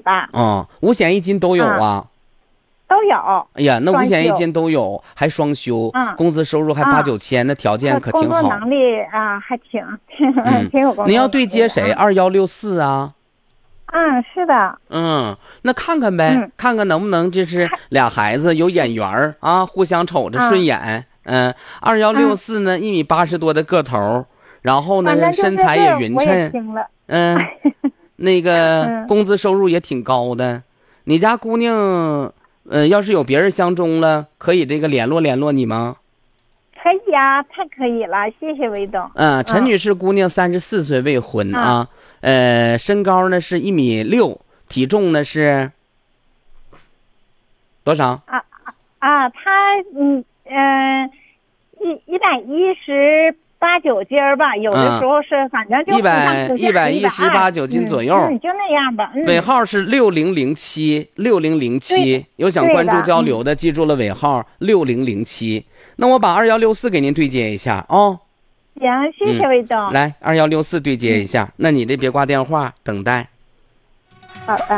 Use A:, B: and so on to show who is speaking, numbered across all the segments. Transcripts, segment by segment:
A: 吧。
B: 5险1金都有啊。
A: 都有。
B: 哎呀，那5险1金都有，还双休，工资收入还8、9千，那条件可挺好。
A: 工作能力啊，还挺有工作。
B: 您要对接谁？2164啊？
A: 是的。
B: 那看看呗，看看能不能就是俩孩子有眼缘啊，互相瞅着顺眼。2164呢，1.80米多的个头，然后呢身材也匀称。那个工资收入也挺高的。你家姑娘。要是有别人相中了，可以这个联络你吗？
A: 可以啊，太可以了，谢谢韦董。
B: 陈女士姑娘34岁未婚啊，身高呢是1.6米，体重呢是多少？
A: 她118、9斤吧，有的时候是反正就
B: 118、9斤左右，
A: 就那样吧。
B: 尾号是6007，有想关注交流的，记住了尾号6007。那我把2164给您对接一下啊。
A: 行，谢谢韦总。
B: 来，2164对接一下。那你这别挂电话，等待。
A: 好的。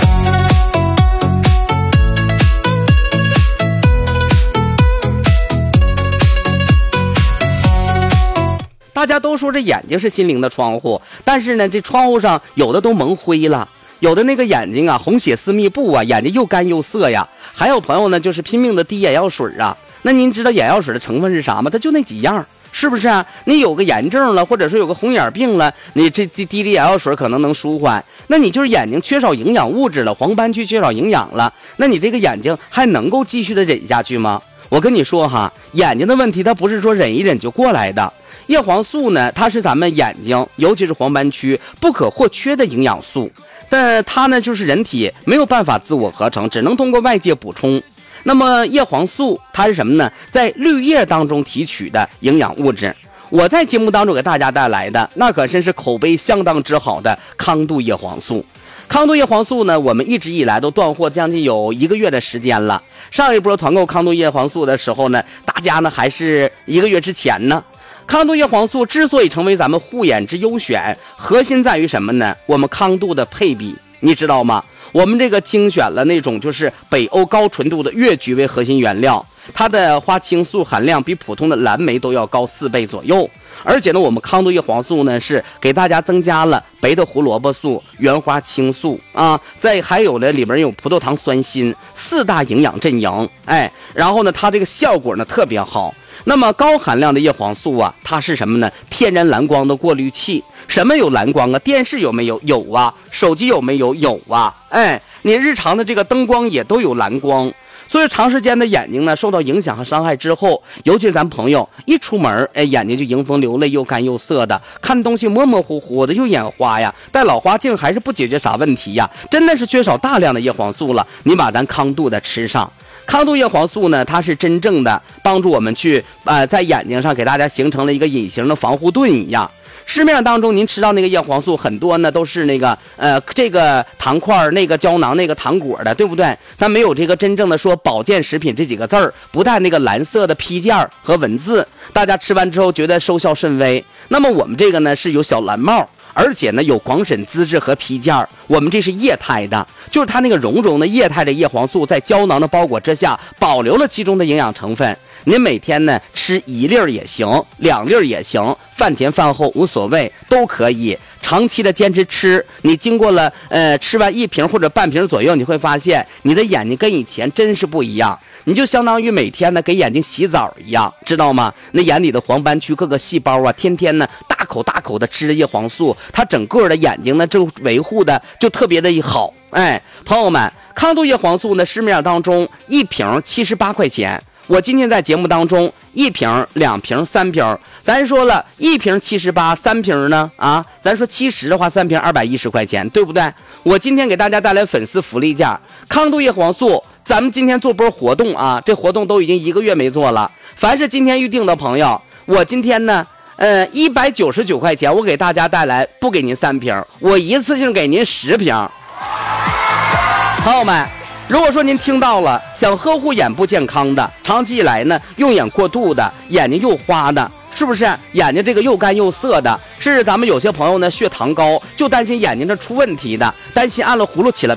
B: 大家都说这眼睛是心灵的窗户，但是呢，这窗户上有的都蒙灰了，有的那个眼睛啊，红血丝密布啊，眼睛又干又涩呀。还有朋友呢，就是拼命的滴眼药水啊。那您知道眼药水的成分是啥吗？它就那几样，是不是啊？你有个炎症了，或者说有个红眼病了，你这滴眼药水可能能舒缓。那你就是眼睛缺少营养物质了，黄斑区缺少营养了，那你这个眼睛还能够继续的忍下去吗？我跟你说哈，眼睛的问题它不是说忍一忍就过来的。叶黄素呢，它是咱们眼睛，尤其是黄斑区不可或缺的营养素，但它呢就是人体没有办法自我合成，只能通过外界补充。那么叶黄素它是什么呢？在绿叶当中提取的营养物质。我在节目当中给大家带来的那可真是口碑相当之好的康度叶黄素。康度叶黄素呢，我们一直以来都断货将近有1个月的时间了。上一波团购康度叶黄素的时候呢，大家呢还是1个月之前呢。康度叶黄素之所以成为咱们护眼之优选，核心在于什么呢？我们康度的配比，你知道吗？我们这个精选了那种就是北欧高纯度的越菊为核心原料，它的花青素含量比普通的蓝莓都要高4倍左右。而且呢，我们康度叶黄素呢是给大家增加了白的胡萝卜素、原花青素啊，还有呢里边有葡萄糖酸锌4大营养阵营，然后呢它这个效果呢特别好。那么高含量的叶黄素啊，它是什么呢？天然蓝光的过滤器。什么有蓝光啊？电视有没有？有啊。手机有没有？有啊。你日常的这个灯光也都有蓝光。所以长时间的眼睛呢受到影响和伤害之后，尤其是咱朋友一出门眼睛就迎风流泪，又干又涩的，看东西模模糊糊的，又眼花呀，戴老花镜还是不解决啥问题呀，真的是缺少大量的叶黄素了。你把咱康度的吃上。康度叶黄素呢，它是真正的帮助我们去在眼睛上给大家形成了一个隐形的防护盾一样。市面当中您吃到那个叶黄素很多呢都是那个这个糖块那个胶囊那个糖果的，对不对？它没有这个真正的说保健食品这几个字儿，不带那个蓝色的批件和文字，大家吃完之后觉得收效甚微。那么我们这个呢是有小蓝帽，而且呢有广审资质和批件，我们这是液态的，就是它那个绒绒的液态的叶黄素在胶囊的包裹之下保留了其中的营养成分。您每天呢吃1粒也行，2粒也行，饭前饭后无所谓，都可以长期的坚持吃。你经过了吃完1瓶或者半瓶左右，你会发现你的眼睛跟以前真是不一样。你就相当于每天呢给眼睛洗澡一样，知道吗？那眼里的黄斑区各个细胞啊，天天呢大口大口的吃着叶黄素，它整个的眼睛呢就维护的就特别的好。朋友们，康度叶黄素呢市面上当中1瓶78块钱。我今天在节目当中1瓶、2瓶、3瓶，咱说了1瓶78，3瓶呢咱说70的话，3瓶210块钱，对不对？我今天给大家带来粉丝福利价，康度叶黄素，咱们今天做波活动啊，这活动都已经1个月没做了。凡是今天预定的朋友，我今天呢199块钱，我给大家带来，不给您3瓶，我一次性给您10瓶。朋友们，如果说您听到了，想呵护眼部健康的，长期以来呢用眼过度的，眼睛又花的，是不是眼睛这个又干又涩的，甚至咱们有些朋友呢血糖高，就担心眼睛这出问题的，担心按了葫芦起了